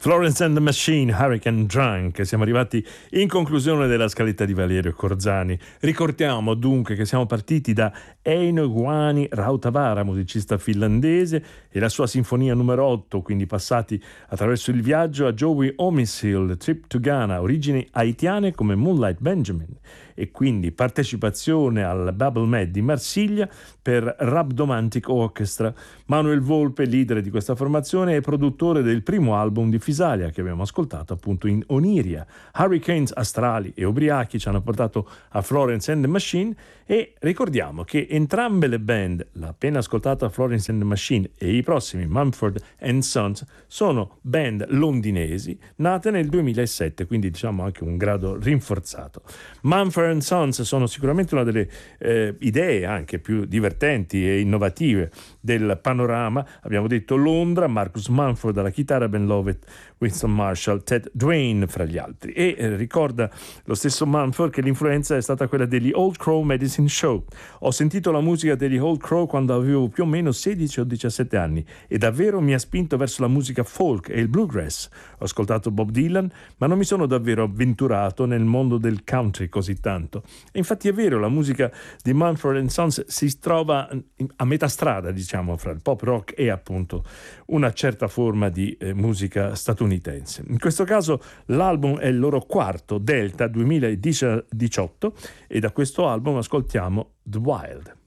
Florence and the Machine, Hurricane Drunk. Siamo arrivati in conclusione della scaletta di Valerio Corzani. Ricordiamo dunque che siamo partiti da Eino Juhani Rautavaara, musicista finlandese, e la sua sinfonia numero 8, quindi passati attraverso il viaggio a Joey Omissil, Trip to Ghana, origini haitiane come Moonlight Benjamin, e quindi partecipazione al Babel Med di Marsiglia per Rhabdomantic Orchestra. Manuel Volpe, leader di questa formazione e produttore del primo album di Fisalia che abbiamo ascoltato appunto in Oniria. Hurricanes astrali e ubriachi ci hanno portato a Florence and the Machine, e ricordiamo che entrambe le band, la appena ascoltata Florence and the Machine e i prossimi Mumford and Sons, sono band londinesi nate nel 2007, quindi diciamo anche un grado rinforzato. Mumford and Sons sono sicuramente una delle idee anche più divertenti e innovative del panorama. Abbiamo detto Londra, Marcus Mumford alla chitarra, Ben Lovett, Winston Marshall, Ted Dwayne fra gli altri, e ricorda lo stesso Mumford che l'influenza è stata quella degli Old Crow Medicine Show. Ho sentito la musica degli Old Crow quando avevo più o meno 16 o 17 anni e davvero mi ha spinto verso la musica folk e il bluegrass. Ho ascoltato Bob Dylan, ma non mi sono davvero avventurato nel mondo del country così tanto. E infatti è vero, la musica di Mumford and Sons si trova a metà strada, diciamo, fra il pop rock e appunto una certa forma di musica statunitense. In questo caso l'album è il loro quarto, Delta 2018, e da questo album ascoltiamo The Wild.